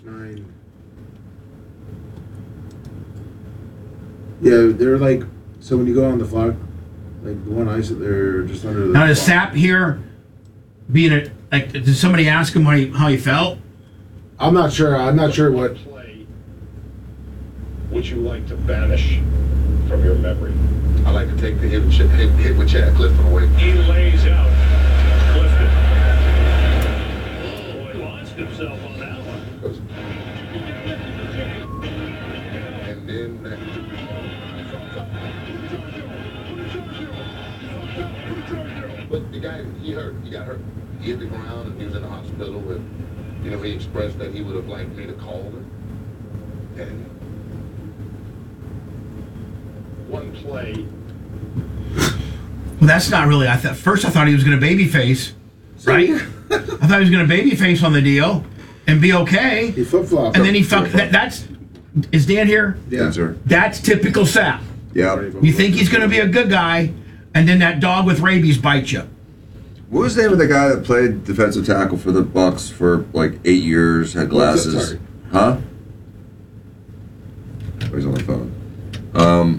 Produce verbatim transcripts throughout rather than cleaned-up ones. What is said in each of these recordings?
nine. Yeah, they're like, so when you go on the flock, like the one I sit there just under the. Now, does Sapp here, being a, like, did somebody ask him how he, how he felt? I'm not sure. I'm not sure what. Play would you like to banish from your memory? I like to take the hit, hit, hit with Chad Clifton away. He lays out Clifton. Boy, launched himself on that one. And then. But the guy, he hurt. He got hurt. He hit the ground and he was in the hospital. And, you know, he expressed that he would have liked me to call him. And One play. Well, that's not really. I thought first I thought he was going to babyface, right? I thought he was going to babyface on the deal and be okay. He flip flopped. And then he fucked. That, that's is Dan here? Yeah, sir. That's typical Sapp. Yeah. You think he's going to be a good guy, and then that dog with rabies bites you. What was the name of the guy that played defensive tackle for the Bucks for like eight years? Had glasses, Sorry. huh? Oh, he's on the phone. Um.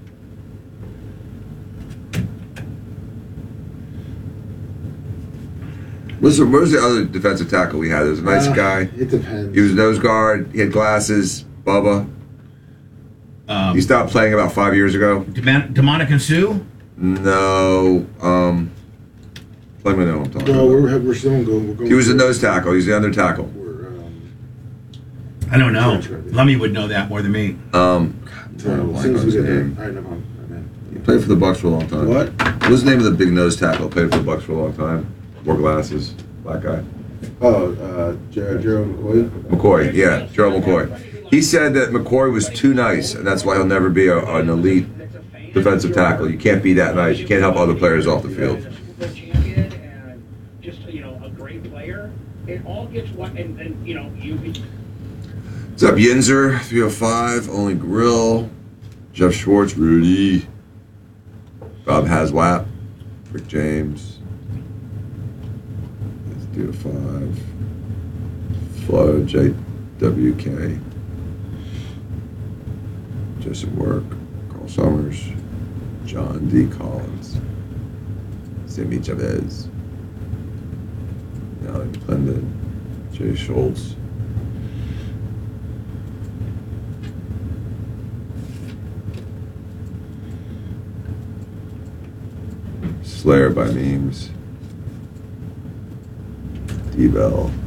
What's the, what was the other defensive tackle we had? There was a nice Uh, guy. It depends. He was a nose guard. He had glasses. Bubba. Um, He stopped playing about five years ago. Deman- Demonic and Sue? No. Um. Let me know what I'm talking No, about. we're we're still going. We're going He was a nose tackle. He's the under tackle. We're, um, I don't know. Lummy would know that more than me. Um. I'm trying to as blank soon on as we his get there. name. All right, no problem. All right, man. He played for the Bucks for a long time. What? What was the name of the big nose tackle? Played for the Bucks for a long time. Wore glasses. Black guy. Oh, uh, Ger- Gerald McCoy. McCoy. Yeah, Gerald McCoy. He said that McCoy was too nice, and that's why he'll never be a, an elite defensive tackle. You can't be that nice. You can't help other players off the field. champion and just, you know, a great player. It all gets what, and, and you know, you. What's up, Yinzer? three oh five. Only Grill. Jeff Schwartz. Rudy. Bob Haswap. Rick James. Let's do a five. Flo J W K. Joseph Work. Carl Summers. John D. Collins. Sammy Chavez. Alec Glendon. Jay Schultz. Slayer by Memes. D-Bell.